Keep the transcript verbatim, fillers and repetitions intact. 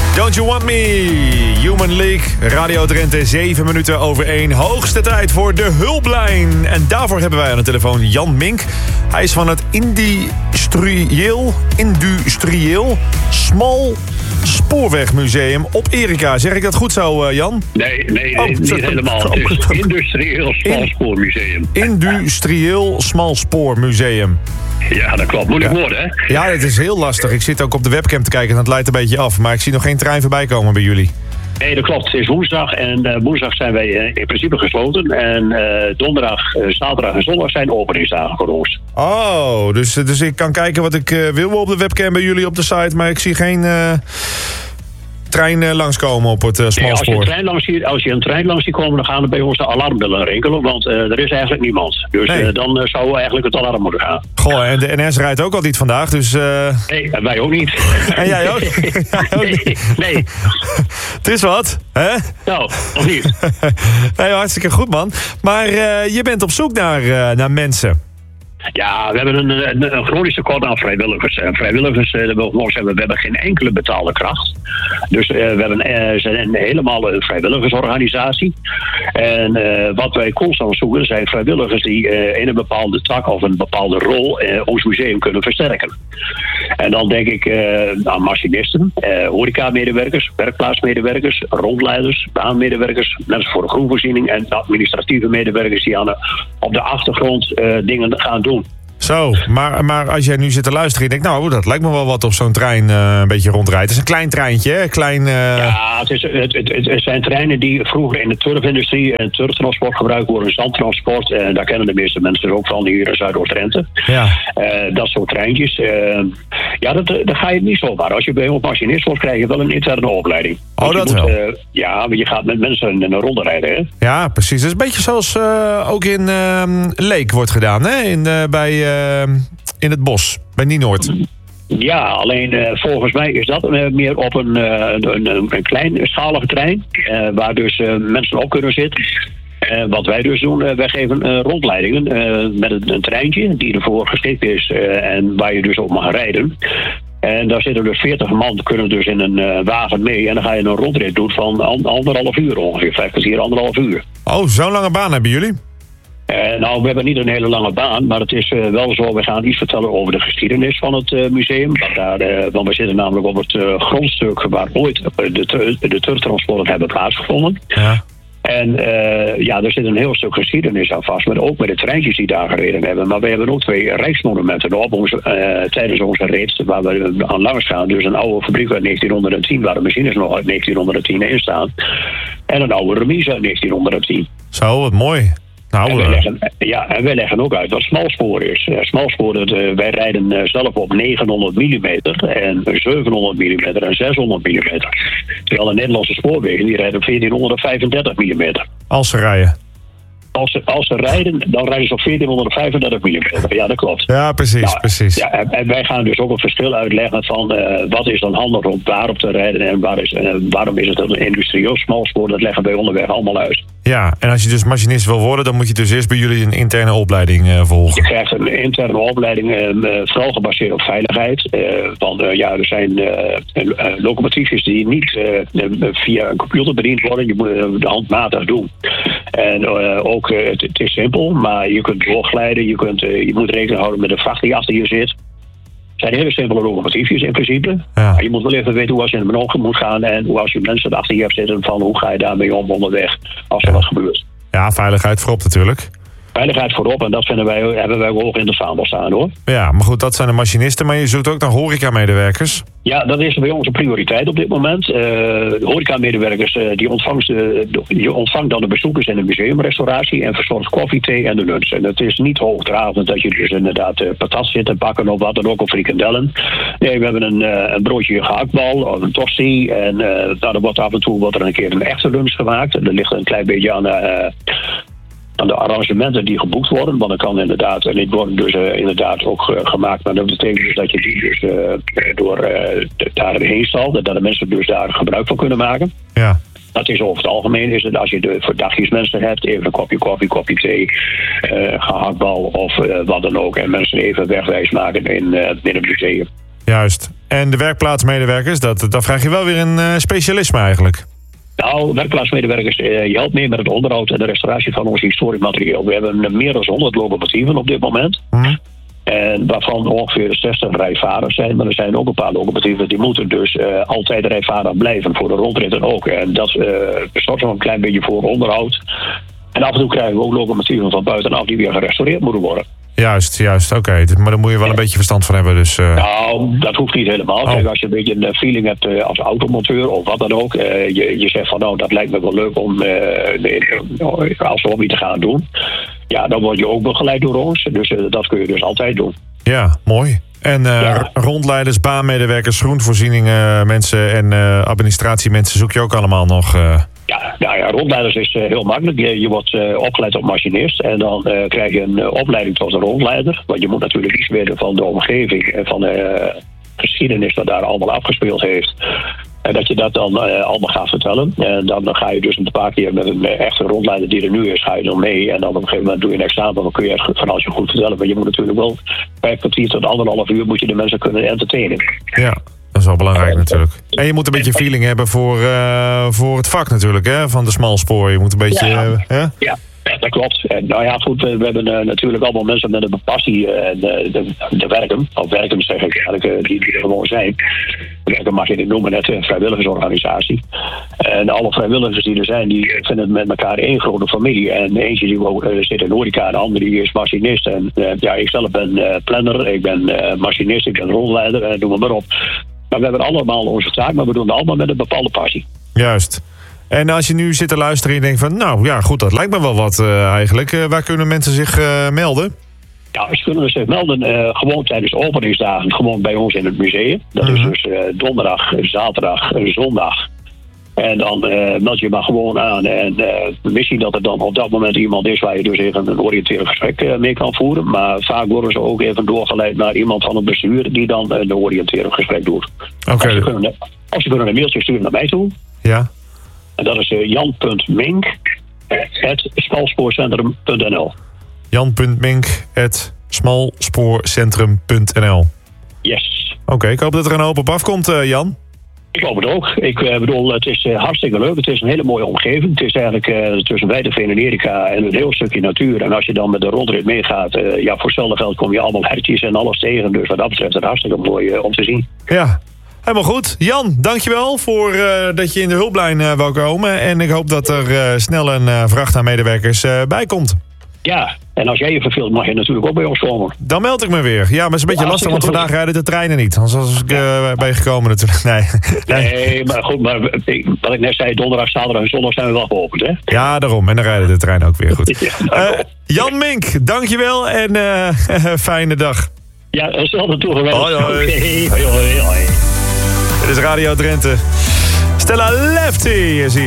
Don't You Want Me, Human League, Radio Drenthe, zeven minuten over één. Hoogste tijd voor de hulplijn. En daarvoor hebben wij aan de telefoon Jan Mink. Hij is van het industrieel, industrieel Smal Spoorwegmuseum op Erika. Zeg ik dat goed zo, uh, Jan? Nee, nee, nee oh, niet sorry. helemaal. Het is het Industrieel Smalspoormuseum. Industrieel Smalspoormuseum. Ja, dat klopt. Moeilijk Ja. woorden, hè? Ja, het is heel lastig. Ik zit ook op de webcam te kijken en dat leidt een beetje af. Maar ik zie nog geen trein voorbij komen bij jullie. Nee, dat klopt. Het is woensdag en uh, woensdag zijn wij uh, in principe gesloten. En uh, donderdag, uh, zaterdag en zondag zijn openingsdagen voor ons. Oh, dus, dus ik kan kijken wat ik uh, wil op de webcam bij jullie op de site. Maar ik zie geen uh, trein uh, langskomen op het uh, Nee, als, je smalspoor. een trein langs ziet, als je een trein langs ziet komen, dan gaan er bij ons de alarmbellen rinkelen. Want uh, er is eigenlijk niemand. Dus Nee. uh, dan uh, zou eigenlijk het alarm moeten gaan. Goh, en de N S rijdt ook al niet vandaag, dus... Uh... Nee, en wij ook niet. En jij ook? Jij ook nee, niet? nee. Het is wat, hè? Nou, of niet? Nee, hartstikke goed, man. Maar uh, je bent op zoek naar, uh, naar mensen. Ja, we hebben een, een, een chronisch tekort aan vrijwilligers. En vrijwilligers, uh, we, we hebben geen enkele betaalde kracht. Dus uh, we hebben, uh, zijn een helemaal een vrijwilligersorganisatie. En uh, wat wij constant zoeken zijn vrijwilligers die uh, in een bepaalde tak of een bepaalde rol uh, ons museum kunnen versterken. En dan denk ik uh, aan machinisten, uh, horeca-medewerkers, werkplaatsmedewerkers, rondleiders, baanmedewerkers, mensen voor de groenvoorziening en administratieve medewerkers die aan de, op de achtergrond uh, dingen gaan doen. Zo, maar, maar als jij nu zit te luisteren en je denkt... nou, dat lijkt me wel wat op zo'n trein uh, een beetje rondrijdt. Het is een klein treintje, hè? Klein, uh... Ja, het, is, het, het, het zijn treinen die vroeger in de turfindustrie en turftransport gebruikt worden, zandtransport. En daar kennen de meeste mensen ook van hier in Zuidoost-Drenthe. Ja. Uh, dat soort treintjes. Uh, ja, dat, dat ga je niet zomaar. Als je bij ons machinist wordt, krijg je wel een interne opleiding. Oh, Want dat je moet, wel. Uh, ja, maar je gaat met mensen in een ronde rijden, hè? Ja, precies. Het is een beetje zoals uh, ook in uh, Leek wordt gedaan, hè? In, uh, bij, uh, in het bos, bij Nienoord. Ja, alleen uh, volgens mij is dat uh, meer op een, uh, een, een, een kleinschalige trein, uh, waar dus uh, mensen op kunnen zitten. Uh, wat wij dus doen, uh, wij geven uh, rondleidingen uh, met een, een treintje die ervoor geschikt is uh, en waar je dus op mag rijden. En daar zitten dus veertig man, kunnen dus in een uh, wagen mee. En dan ga je een rondrit doen van an, anderhalf uur ongeveer, vijf kwartier, anderhalf uur. Oh, zo'n lange baan hebben jullie? Uh, nou, we hebben niet een hele lange baan, maar het is uh, wel zo, we gaan iets vertellen over de geschiedenis van het uh, museum. Want, daar, uh, want we zitten namelijk op het uh, grondstuk waar ooit uh, de, de turftransporten hebben plaatsgevonden. Ja. En uh, ja, er zit een heel stuk geschiedenis aan vast, maar ook met de treintjes die daar gereden hebben. Maar we hebben ook twee rijksmonumenten op ons, uh, tijdens onze rit, waar we aan langs gaan. Dus een oude fabriek uit negentienhonderdtien, waar de machines nog uit negentienhonderdtien in staan. En een oude remise uit negentienhonderdtien. Zo, wat mooi. Nou, en, wij uh... leggen, ja, en wij leggen ook uit wat smalspoor is. Uh, smalspoor, dat, uh, wij rijden uh, zelf op negenhonderd millimeter en zevenhonderd millimeter en zeshonderd millimeter. Terwijl de Nederlandse spoorwegen die rijden op veertienhonderdvijfendertig millimeter. als ze rijden. Als ze, als ze rijden, dan rijden ze op veertienhonderdvijfendertig millimeter. Ja, dat klopt. Ja, precies, nou, precies. Ja, en, en wij gaan dus ook een verschil uitleggen van uh, wat is dan handig om waarop te rijden en waar is, uh, waarom is het een industrieel smalspoor. Dat leggen wij onderweg allemaal uit. Ja, en als je dus machinist wil worden, dan moet je dus eerst bij jullie een interne opleiding uh, volgen. Je krijgt een interne opleiding, uh, vooral gebaseerd op veiligheid. Uh, want uh, ja, er zijn uh, uh, locomotiefjes die niet uh, via een computer bediend worden. Je moet uh, de handmatig doen. En uh, ook, uh, het, het is simpel, maar je kunt doorglijden. Je, kunt, uh, je moet rekening houden met de vracht die achter je zit. Het zijn hele simpele locomotiefjes in principe. Ja. Maar je moet wel even weten hoe als je in de mogen moet gaan en hoe als je mensen achter je hebt zitten van hoe ga je daarmee om onderweg als er Ja. wat gebeurt. Ja, veiligheid voorop natuurlijk. Veiligheid voorop en dat vinden wij, hebben wij hoog in de vaandel staan, hoor. Ja, maar goed, dat zijn de machinisten, maar je zoekt ook naar horeca-medewerkers. Ja, dat is bij ons een prioriteit op dit moment. Uh, de horeca-medewerkers uh, die, ontvangt, uh, die ontvangt dan de bezoekers in de museumrestauratie en verzorgt koffie, thee en de lunch. En het is niet hoogdravend dat je dus inderdaad uh, patat zit te bakken of wat dan ook, of frikandellen. Nee, we hebben een, uh, een broodje gehaktbal of een tosti en uh, nou, er wordt af en toe wordt er een keer een echte lunch gemaakt. En er ligt een klein beetje aan... Uh, aan de arrangementen die geboekt worden. Want dat kan inderdaad, en dit worden dus uh, inderdaad ook uh, gemaakt. Maar dat betekent dus dat je die dus uh, door uh, daarheen stalt. En dat de mensen dus daar gebruik van kunnen maken. Ja. Dat is over het algemeen, is het als je de voor dagjes mensen hebt, even een kopje koffie, kopje thee, uh, gehaktbal of uh, wat dan ook. En mensen even wegwijs maken in, uh, in het museum. Juist. En de werkplaatsmedewerkers, dat, dat vraag je wel weer een uh, specialisme eigenlijk. Nou, werkplaatsmedewerkers, uh, je helpt mee met het onderhoud en de restauratie van ons historisch materieel. We hebben meer dan honderd locomotieven op dit moment. Hmm. En waarvan ongeveer zestig rijvaardig zijn. Maar er zijn ook een paar locomotieven die moeten dus uh, altijd rijvaardig blijven. Voor de rondritten ook. En dat uh, zorgt er een klein beetje voor onderhoud. En af en toe krijgen we ook locomotieven van buitenaf die weer gerestaureerd moeten worden. Juist, juist. Oké. Okay. Maar daar moet je wel een beetje verstand van hebben. Dus, uh... Nou, dat hoeft niet helemaal. Oh. Kijk, als je een beetje een feeling hebt uh, als automonteur of wat dan ook. Uh, je, je zegt van nou, dat lijkt me wel leuk om uh, als hobby te gaan doen. Ja, dan word je ook begeleid door ons. Dus uh, dat kun je dus altijd doen. Ja, mooi. En uh, ja. rondleiders, baanmedewerkers, groenvoorzieningen mensen en uh, administratiemensen zoek je ook allemaal nog... Uh... Ja, nou ja, rondleiders is uh, heel makkelijk. Je, je wordt uh, opgeleid tot machinist en dan uh, krijg je een uh, opleiding tot een rondleider. Want je moet natuurlijk iets weten van de omgeving en van de uh, geschiedenis dat daar allemaal afgespeeld heeft. En dat je dat dan uh, allemaal gaat vertellen. En dan, dan ga je dus een paar keer met een uh, echte rondleider die er nu is, ga je dan mee. En dan op een gegeven moment doe je een examen. Dan kun je echt van alles je goed vertellen. Maar je moet natuurlijk wel vijf kwartier tot anderhalf uur moet je de mensen kunnen entertainen. Ja. Dat is wel belangrijk natuurlijk. En je moet een beetje feeling hebben voor, uh, voor het vak natuurlijk, hè? Van de smalspoor. Je moet een beetje... Ja, uh, hè? ja. Dat klopt. En, nou ja, goed, we, we hebben uh, natuurlijk allemaal mensen met een passie en uh, de, de werken, of werken zeg ik eigenlijk, uh, die, die er gewoon zijn. Werken mag je niet noemen, net een vrijwilligersorganisatie. En alle vrijwilligers die er zijn, die vinden het met elkaar één grote familie. En eentje die uh, zit in horeca, de andere die is machinist. En uh, ja, ik zelf ben uh, planner, ik ben uh, machinist, ik ben rondleider, en uh, noem maar op. Maar we hebben allemaal onze taak, maar we doen het allemaal met een bepaalde passie. Juist. En als je nu zit te luisteren en je denkt van... nou ja, goed, dat lijkt me wel wat uh, eigenlijk. Uh, waar kunnen mensen zich uh, melden? Ja, ze kunnen zich melden uh, gewoon tijdens openingsdagen. Gewoon bij ons in het museum. Dat uh-huh. is dus uh, donderdag, zaterdag, zondag. En dan uh, meld je maar gewoon aan. En uh, misschien dat er dan op dat moment iemand is... waar je dus even een oriënterend gesprek uh, mee kan voeren. Maar vaak worden ze ook even doorgeleid naar iemand van het bestuur... die dan uh, een oriënterend gesprek doet. Oké. Okay. Of, of ze kunnen een mailtje sturen naar mij toe. Ja. En dat is uh, jan punt mink at smalspoorcentrum punt n l. jan punt mink at smalspoorcentrum punt n l. Yes. Oké, okay, ik hoop dat er een hoop op afkomt, uh, Jan. Ik hoop het ook. Ik uh, bedoel, het is uh, hartstikke leuk. Het is een hele mooie omgeving. Het is eigenlijk uh, tussen Weideveen en Erika en een heel stukje natuur. En als je dan met de rondrit meegaat, uh, ja, voor hetzelfde geld kom je allemaal hertjes en alles tegen. Dus wat dat betreft is het hartstikke mooi uh, om te zien. Ja. Helemaal goed. Jan, dankjewel voor uh, dat je in de hulplijn uh, wou komen. En ik hoop dat er uh, snel een uh, vracht aan medewerkers uh, bij komt. Ja, en als jij je verveelt mag je natuurlijk ook bij ons komen. Dan meld ik me weer. Ja, maar het is een beetje ja, lastig, want goed. Vandaag rijden de treinen niet. Anders was ik uh, bij je gekomen natuurlijk. Nee. nee, maar goed, maar wat ik net zei, donderdag, zaterdag en zondag zijn we wel geopend, hè? Ja, daarom. En dan rijden de treinen ook weer goed. ja, uh, Jan Mink, dankjewel en uh, fijne dag. Ja, hetzelfde toegewenst. Hoi, hoi. Okay. hoi, hoi, hoi. Dit is Radio Drenthe. Stella Lefty is hier.